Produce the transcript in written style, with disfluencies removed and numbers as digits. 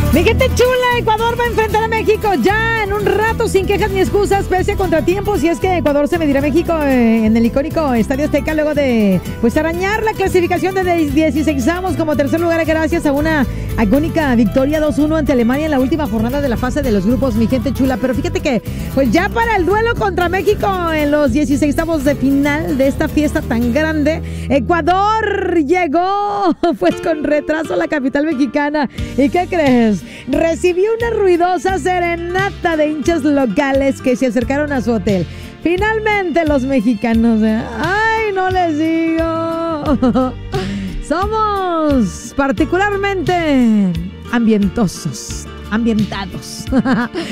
Mi gente chula, Ecuador va a enfrentar a México ya en un rato sin quejas ni excusas, pese a contratiempos. Y es que Ecuador se medirá a México en el icónico Estadio Azteca luego de arañar la clasificación de 16avos como tercer lugar gracias a una agónica victoria 2-1 ante Alemania en la última jornada de la fase de los grupos, mi gente chula. Pero fíjate que pues ya para el duelo contra México en los 16avos de final de esta fiesta tan grande, Ecuador llegó pues con retraso a la capital mexicana. ¿Y qué crees? Recibió una ruidosa serenata de hinchas locales que se acercaron a su hotel. Finalmente los mexicanos, ¡ay, no les digo! Somos particularmente ambientados.